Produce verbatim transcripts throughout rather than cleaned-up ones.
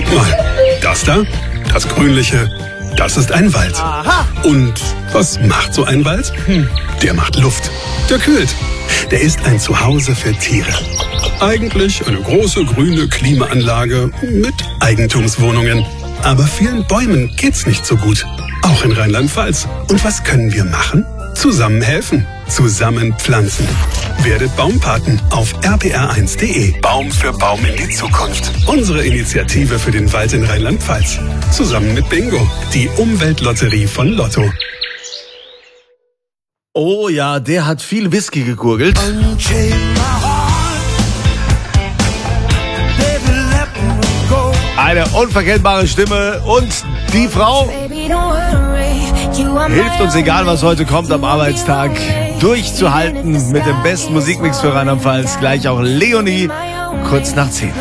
Guck mal, das da, das Grünliche, das ist ein Wald. Aha. Und was macht so ein Wald? Hm, der macht Luft. Der kühlt. Der ist ein Zuhause für Tiere. Eigentlich eine große grüne Klimaanlage mit Eigentumswohnungen. Aber vielen Bäumen geht's nicht so gut. Auch in Rheinland-Pfalz. Und was können wir machen? Zusammen helfen. Zusammen pflanzen. Werdet Baumpaten auf r p r eins punkt d e. Baum für Baum in die Zukunft. Unsere Initiative für den Wald in Rheinland-Pfalz. Zusammen mit Bingo, die Umweltlotterie von Lotto. Oh ja, der hat viel Whisky gegurgelt. Eine unverkennbare Stimme und die Frau hilft uns, egal was heute kommt am Arbeitstag, durchzuhalten mit dem besten Musikmix für Rheinland-Pfalz. Gleich auch Leonie, kurz nach zehn.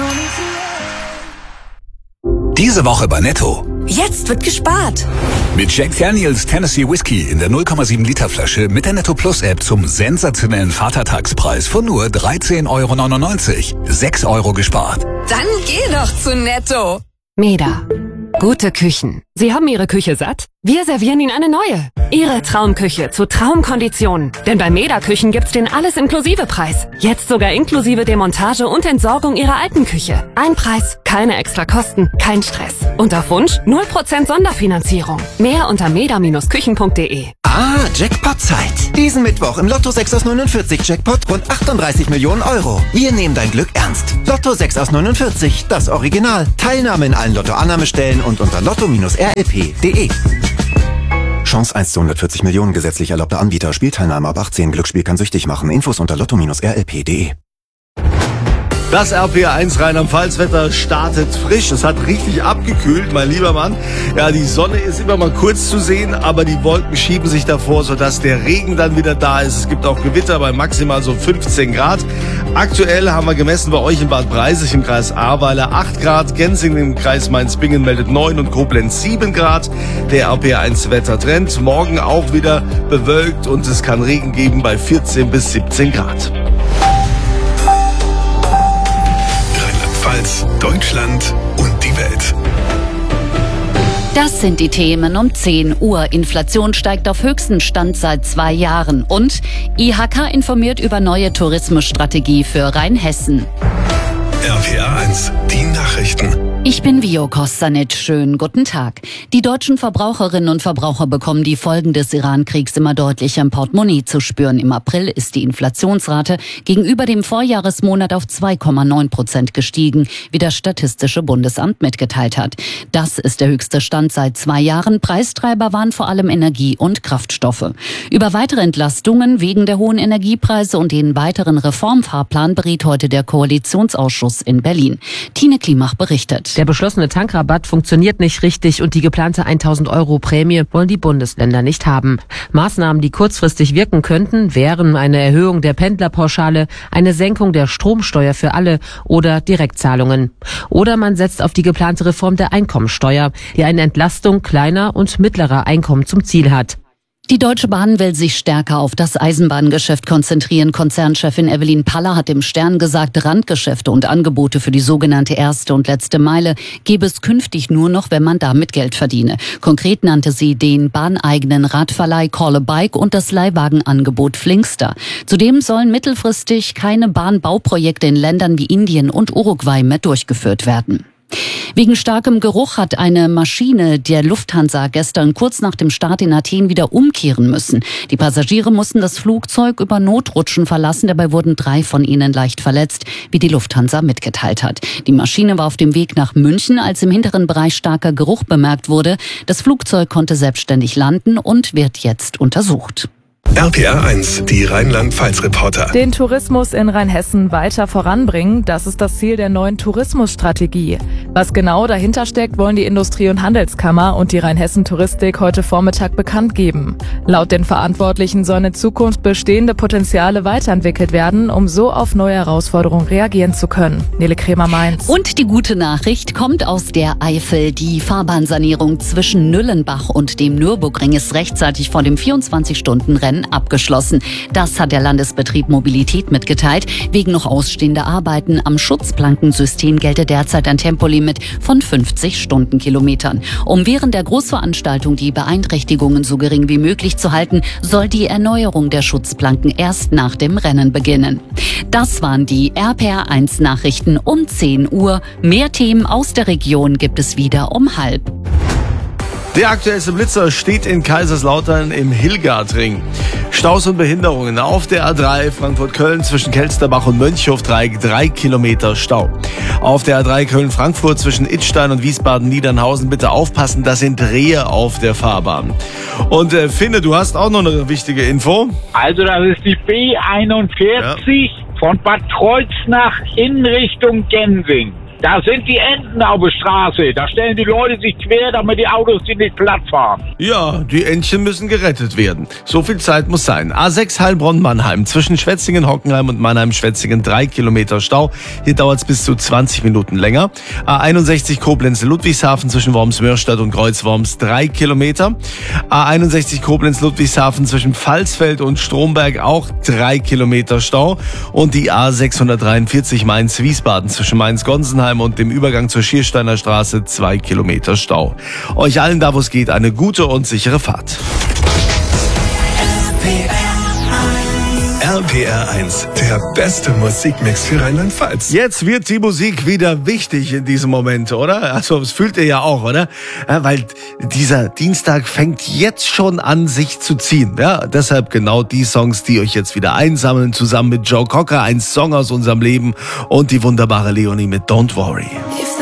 Diese Woche bei Netto. Jetzt wird gespart. Mit Jack Daniels Tennessee Whiskey in der null Komma sieben Liter Flasche mit der Netto Plus App zum sensationellen Vatertagspreis von nur dreizehn Euro neunundneunzig. sechs Euro gespart. Dann geh doch zu Netto. Meda. Gute Küchen. Sie haben Ihre Küche satt? Wir servieren Ihnen eine neue. Ihre Traumküche zu Traumkonditionen. Denn bei Meda Küchen gibt's den Alles-Inklusive-Preis. Jetzt sogar inklusive Demontage und Entsorgung Ihrer alten Küche. Ein Preis, keine extra Kosten, kein Stress. Und auf Wunsch null Prozent Sonderfinanzierung. Mehr unter meda Bindestrich küchen punkt d e. Ah, Jackpot-Zeit. Diesen Mittwoch im Lotto sechs aus neunundvierzig Jackpot rund achtunddreißig Millionen Euro. Wir nehmen dein Glück ernst. Lotto sechs aus neunundvierzig, das Original. Teilnahme in allen Lotto-Annahmestellen und unter lotto Bindestrich r l p punkt d e. Chance eins zu hundertvierzig Millionen, gesetzlich erlaubter Anbieter. Spielteilnahme ab achtzehn. Glücksspiel kann süchtig machen. Infos unter lotto Bindestrich r l p punkt d e. Das R P R eins Rheinland-Pfalz-Wetter startet frisch. Es hat richtig abgekühlt, mein lieber Mann. Ja, die Sonne ist immer mal kurz zu sehen, aber die Wolken schieben sich davor, sodass der Regen dann wieder da ist. Es gibt auch Gewitter bei maximal so fünfzehn Grad. Aktuell haben wir gemessen bei euch in Bad Breisig im Kreis Ahrweiler acht Grad, Gensingen im Kreis Mainz-Bingen meldet neun und Koblenz sieben Grad. Der R P R eins Wettertrend. Morgen auch wieder bewölkt und es kann Regen geben bei vierzehn bis siebzehn Grad. Deutschland und die Welt. Das sind die Themen um zehn Uhr. Inflation steigt auf höchsten Stand seit zwei Jahren. Und I H K informiert über neue Tourismusstrategie für Rheinhessen. R P R eins, die Nachrichten. Ich bin Vio Kostanic. Schönen guten Tag. Die deutschen Verbraucherinnen und Verbraucher bekommen die Folgen des Iran-Kriegs immer deutlicher im Portemonnaie zu spüren. Im April ist die Inflationsrate gegenüber dem Vorjahresmonat auf zwei Komma neun Prozent gestiegen, wie das Statistische Bundesamt mitgeteilt hat. Das ist der höchste Stand seit zwei Jahren. Preistreiber waren vor allem Energie und Kraftstoffe. Über weitere Entlastungen wegen der hohen Energiepreise und den weiteren Reformfahrplan beriet heute der Koalitionsausschuss in Berlin. Tine Klimach berichtet. Der beschlossene Tankrabatt funktioniert nicht richtig und die geplante tausend Euro Prämie wollen die Bundesländer nicht haben. Maßnahmen, die kurzfristig wirken könnten, wären eine Erhöhung der Pendlerpauschale, eine Senkung der Stromsteuer für alle oder Direktzahlungen. Oder man setzt auf die geplante Reform der Einkommensteuer, die eine Entlastung kleiner und mittlerer Einkommen zum Ziel hat. Die Deutsche Bahn will sich stärker auf das Eisenbahngeschäft konzentrieren. Konzernchefin Evelyn Paller hat im Stern gesagt, Randgeschäfte und Angebote für die sogenannte erste und letzte Meile gäbe es künftig nur noch, wenn man damit Geld verdiene. Konkret nannte sie den bahneigenen Radverleih Call a Bike und das Leihwagenangebot Flinkster. Zudem sollen mittelfristig keine Bahnbauprojekte in Ländern wie Indien und Uruguay mehr durchgeführt werden. Wegen starkem Geruch hat eine Maschine der Lufthansa gestern kurz nach dem Start in Athen wieder umkehren müssen. Die Passagiere mussten das Flugzeug über Notrutschen verlassen. Dabei wurden drei von ihnen leicht verletzt, wie die Lufthansa mitgeteilt hat. Die Maschine war auf dem Weg nach München, als im hinteren Bereich starker Geruch bemerkt wurde. Das Flugzeug konnte selbstständig landen und wird jetzt untersucht. R P R eins, die Rheinland-Pfalz-Reporter. Den Tourismus in Rheinhessen weiter voranbringen, das ist das Ziel der neuen Tourismusstrategie. Was genau dahinter steckt, wollen die Industrie- und Handelskammer und die Rheinhessen-Touristik heute Vormittag bekannt geben. Laut den Verantwortlichen sollen in Zukunft bestehende Potenziale weiterentwickelt werden, um so auf neue Herausforderungen reagieren zu können. Nele Kremer, Mainz. Und die gute Nachricht kommt aus der Eifel. Die Fahrbahnsanierung zwischen Nüllenbach und dem Nürburgring ist rechtzeitig vor dem vierundzwanzig Stunden Rennen Rennen abgeschlossen. Das hat der Landesbetrieb Mobilität mitgeteilt. Wegen noch ausstehender Arbeiten am Schutzplankensystem gelte derzeit ein Tempolimit von fünfzig Stundenkilometern. Um während der Großveranstaltung die Beeinträchtigungen so gering wie möglich zu halten, soll die Erneuerung der Schutzplanken erst nach dem Rennen beginnen. Das waren die R P R eins Nachrichten um zehn Uhr. Mehr Themen aus der Region gibt es wieder um halb. Der aktuellste Blitzer steht in Kaiserslautern im Hilgertring. Staus und Behinderungen auf der A drei Frankfurt-Köln zwischen Kelsterbach und Mönchhofdreieck, drei Kilometer Stau. Auf der A drei Köln-Frankfurt zwischen Idstein und Wiesbaden-Niedernhausen bitte aufpassen, das sind Rehe auf der Fahrbahn. Und äh, Finne, du hast auch noch eine wichtige Info. Also das ist die B einundvierzig ja. von Bad Kreuznach in Richtung Gensing. Da sind die Enten auf der Straße. Da stellen die Leute sich quer, damit die Autos die nicht platt fahren. Ja, die Entchen müssen gerettet werden. So viel Zeit muss sein. A sechs Heilbronn-Mannheim zwischen Schwetzingen, Hockenheim und Mannheim-Schwetzingen, drei Kilometer Stau. Hier dauert es bis zu zwanzig Minuten länger. A einundsechzig Koblenz-Ludwigshafen zwischen Worms-Mörstadt und Kreuzworms, drei Kilometer. A einundsechzig Koblenz-Ludwigshafen zwischen Pfalzfeld und Stromberg, auch drei Kilometer Stau. Und die A sechshundertdreiundvierzig Mainz-Wiesbaden zwischen Mainz-Gonsenheim und dem Übergang zur Schiersteiner Straße, zwei Kilometer Stau. Euch allen da, wo es geht, eine gute und sichere Fahrt. R P R eins, der beste Musikmix für Rheinland-Pfalz. Jetzt wird die Musik wieder wichtig in diesem Moment, oder? Also, das fühlt ihr ja auch, oder? Ja, weil dieser Dienstag fängt jetzt schon an, sich zu ziehen. Ja, deshalb genau die Songs, die euch jetzt wieder einsammeln, zusammen mit Joe Cocker, ein Song aus unserem Leben, und die wunderbare Leonie mit Don't Worry.